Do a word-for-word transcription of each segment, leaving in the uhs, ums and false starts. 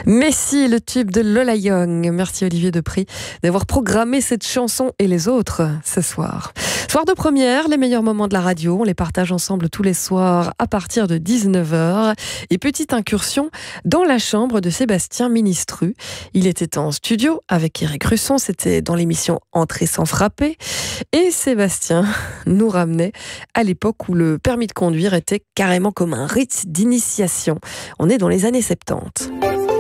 Messi, le tube de Lola Young. Merci Olivier Depré d'avoir programmé cette chanson et les autres ce soir. Soir de première, les meilleurs moments de la radio, on les partage ensemble tous les soirs à partir de dix-neuf heures. Et petite incursion dans la chambre de Sébastien Ministru. Il était en studio avec Eric Russon, c'était dans l'émission Entrer sans frapper. Et Sébastien nous ramenait à l'époque où le permis de conduire était carrément comme un rite d'initiation. On est dans les années soixante-dix.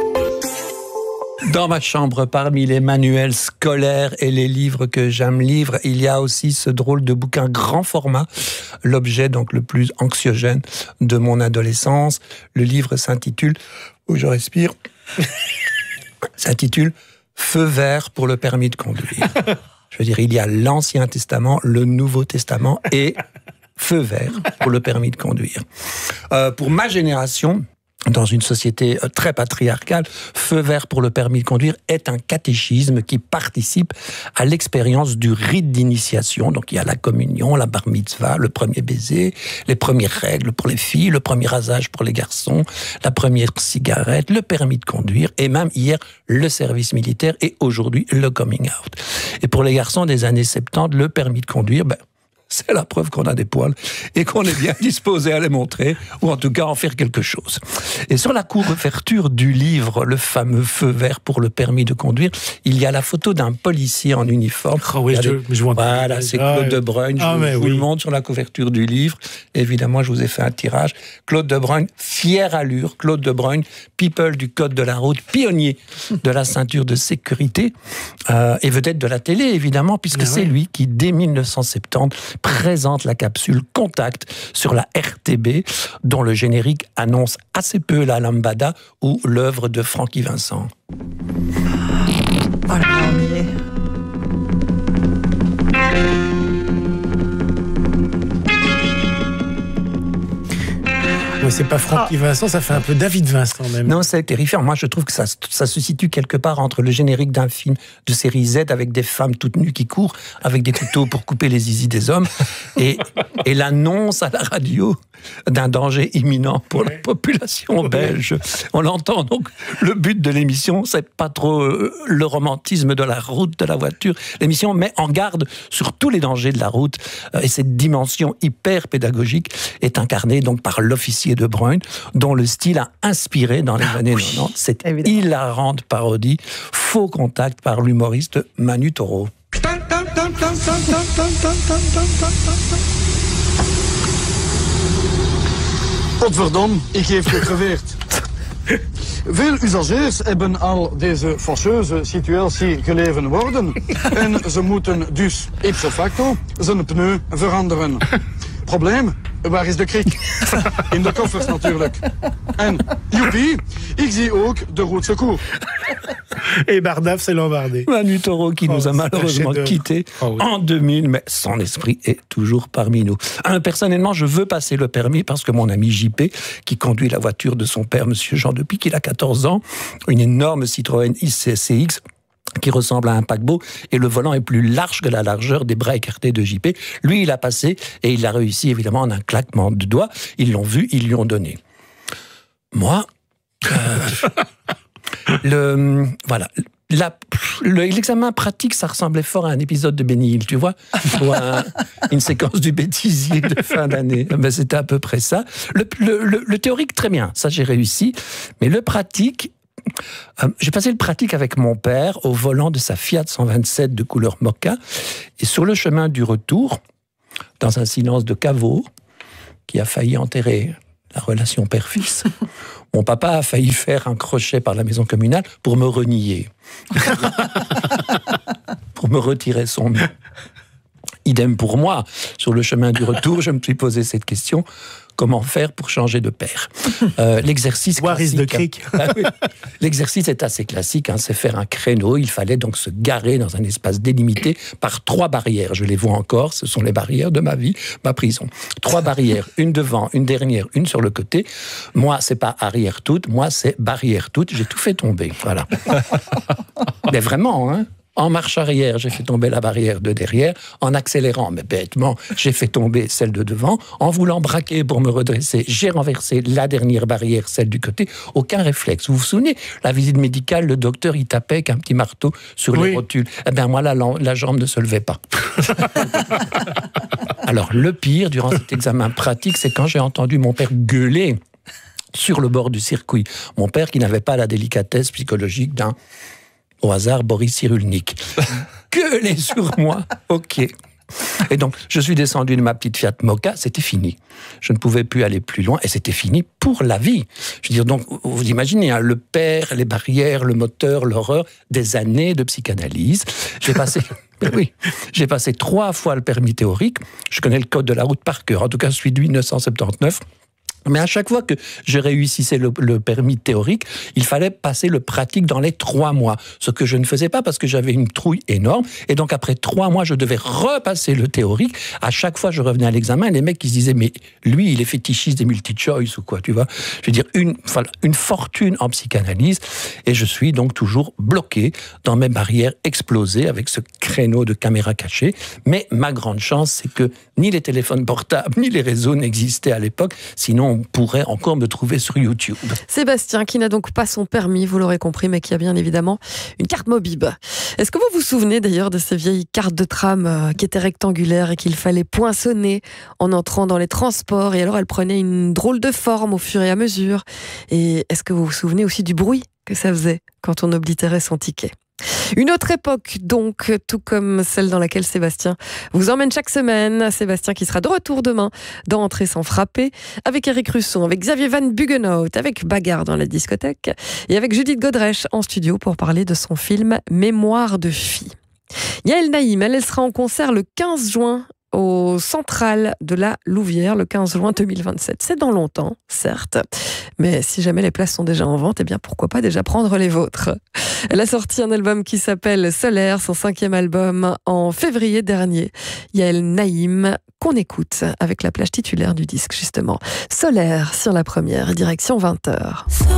Dans ma chambre, parmi les manuels scolaires et les livres que j'aime lire, il y a aussi ce drôle de bouquin grand format, l'objet donc le plus anxiogène de mon adolescence. Le livre s'intitule, où je respire, s'intitule « Feu vert pour le permis de conduire ». Je veux dire, il y a l'Ancien Testament, le Nouveau Testament et feu vert pour le permis de conduire. Euh, pour ma génération, dans une société très patriarcale, feu vert pour le permis de conduire est un catéchisme qui participe à l'expérience du rite d'initiation. Donc il y a la communion, la bar mitzvah, le premier baiser, les premières règles pour les filles, le premier rasage pour les garçons, la première cigarette, le permis de conduire et même hier le service militaire et aujourd'hui le coming out. Et pour les garçons des années soixante-dix, le permis de conduire, ben, c'est la preuve qu'on a des poils et qu'on est bien disposé à les montrer, ou en tout cas en faire quelque chose. Et sur la couverture du livre, le fameux feu vert pour le permis de conduire, il y a la photo d'un policier en uniforme. Oh oui, je, je vois voilà, c'est Claude ah, Debruyne. Ah, je, je vous oui. le montre sur la couverture du livre. Évidemment, je vous ai fait un tirage. Claude Debruyne, fière allure. Claude Debruyne, people du code de la route, pionnier de la ceinture de sécurité euh, et vedette de la télé, évidemment, puisque ah, c'est oui. lui qui, dès mille neuf cent soixante-dix, présente la capsule Contact sur la R T B, dont le générique annonce assez peu la lambada ou l'œuvre de Francky Vincent. Oh là, on y est. Mais c'est pas Francky ah. Vincent, ça fait un peu David Vincent même. Non, c'est terrifiant. Moi, je trouve que ça, ça se situe quelque part entre le générique d'un film de série Z avec des femmes toutes nues qui courent avec des couteaux pour couper les zizi des hommes et, et l'annonce à la radio d'un danger imminent pour la population belge. On l'entend donc. Le but de l'émission, c'est pas trop euh, le romantisme de la route, de la voiture. L'émission met en garde sur tous les dangers de la route euh, et cette dimension hyper pédagogique est incarnée donc par l'officier de Bruyne, dont le style a inspiré dans les ah, années oui. quatre-vingt-dix cette évidemment. hilarante parodie Faux Contact par l'humoriste Manu Taureau. Potverdom, ik geef gegraveerd. Veel usagers hebben al deze fâcheuse situatie geleven worden en ze moeten dus ipso facto zijn pneu veranderen. Probleem, waar is de krik? In de koffers natuurlijk. En joepie, ik zie ook de route secours. Et Bardaf s'est lombardé. Manu Taureau qui oh, nous a malheureusement quittés oh, oui. en deux mille, mais son esprit est toujours parmi nous. Hein, personnellement, je veux passer le permis parce que mon ami J P, qui conduit la voiture de son père, Monsieur Jean, depuis qu'il a quatorze ans, une énorme Citroën I C C X, qui ressemble à un paquebot, et le volant est plus large que la largeur des bras écartés de J P. Lui, il a passé, et il l'a réussi, évidemment, en un claquement de doigts. Ils l'ont vu, ils lui ont donné. Moi, euh, le, voilà, la, le, l'examen pratique, ça ressemblait fort à un épisode de Benny Hill, tu vois, ou à un, une séquence du bêtisier de fin d'année. Ben, c'était à peu près ça. Le, le, le, le théorique, très bien, ça j'ai réussi, mais le pratique, Euh, j'ai passé le pratique avec mon père au volant de sa Fiat cent vingt-sept de couleur mocha, et sur le chemin du retour, dans un silence de caveau qui a failli enterrer la relation père-fils, mon papa a failli faire un crochet par la maison communale pour me renier, pour me retirer son nom. Idem pour moi, sur le chemin du retour, je me suis posé cette question: comment faire pour changer de père? euh, L'exercice classique, de cric. Ah oui, l'exercice est assez classique, hein, c'est faire un créneau. Il fallait donc se garer dans un espace délimité par trois barrières. Je les vois encore, ce sont les barrières de ma vie, ma prison. Trois barrières, une devant, une dernière, une sur le côté. Moi, c'est pas arrière toute, moi, c'est barrière toute. J'ai tout fait tomber, voilà. Mais vraiment, hein. En marche arrière, j'ai fait tomber la barrière de derrière. En accélérant, mais bêtement, j'ai fait tomber celle de devant. En voulant braquer pour me redresser, j'ai renversé la dernière barrière, celle du côté. Aucun réflexe. Vous vous souvenez, la visite médicale, le docteur, il tapait avec un petit marteau sur oui. les rotules. Eh bien, moi, la, la jambe ne se levait pas. Alors, le pire, durant cet examen pratique, c'est quand j'ai entendu mon père gueuler sur le bord du circuit. Mon père qui n'avait pas la délicatesse psychologique d'un, au hasard, Boris Cyrulnik. Gueuler sur moi, ok. Et donc, je suis descendu de ma petite Fiat Moka, c'était fini. Je ne pouvais plus aller plus loin, et c'était fini pour la vie. Je veux dire, donc, vous imaginez, hein, le père, les barrières, le moteur, l'horreur, des années de psychanalyse. J'ai passé... Oui, j'ai passé trois fois le permis théorique. Je connais le code de la route par cœur, en tout cas celui de mille neuf cent soixante-dix-neuf. Mais à chaque fois que je réussissais le, le permis théorique, il fallait passer le pratique dans les trois mois. Ce que je ne faisais pas parce que j'avais une trouille énorme. Et donc après trois mois, je devais repasser le théorique. À chaque fois, je revenais à l'examen et les mecs qui se disaient « Mais lui, il est fétichiste des multi-choice ou quoi, tu vois ?» Je veux dire, une, voilà, une fortune en psychanalyse. Et je suis donc toujours bloqué dans mes barrières explosées avec ce créneau de caméra cachée. Mais ma grande chance, c'est que ni les téléphones portables, ni les réseaux n'existaient à l'époque. Sinon, on pourrait encore me trouver sur YouTube. Sébastien, qui n'a donc pas son permis, vous l'aurez compris, mais qui a bien évidemment une carte Mobib. Est-ce que vous vous souvenez d'ailleurs de ces vieilles cartes de tram euh, qui étaient rectangulaires et qu'il fallait poinçonner en entrant dans les transports, et alors elles prenaient une drôle de forme au fur et à mesure? Et est-ce que vous vous souvenez aussi du bruit que ça faisait quand on oblitérait son ticket? Une autre époque donc, tout comme celle dans laquelle Sébastien vous emmène chaque semaine. Sébastien qui sera de retour demain dans Entrer sans frapper, avec Eric Russon, avec Xavier Van Buggenhout, avec Bagarre dans la discothèque et avec Judith Godrèche en studio pour parler de son film Mémoire de fille. Yael Naïm, elle, elle sera en concert le quinze juin au Central de la Louvière, le quinze juin deux mille vingt-sept. C'est dans longtemps, certes, mais si jamais les places sont déjà en vente, eh bien pourquoi pas déjà prendre les vôtres. Elle a sorti un album qui s'appelle Solaire, son cinquième album, en février dernier. Yael Naïm, qu'on écoute avec la plage titulaire du disque, justement. Solaire sur la première, direction vingt heures.